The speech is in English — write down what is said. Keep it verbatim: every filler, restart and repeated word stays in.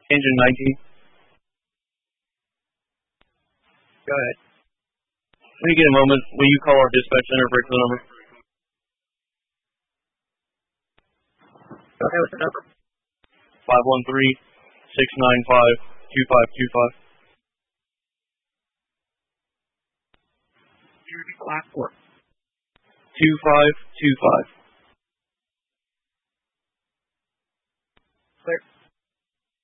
Engine nineteen. Go ahead. When you get a moment, will you call our dispatch center for the number? Go ahead with the number. five one three, six nine five, two five two five. Last four. two five two five.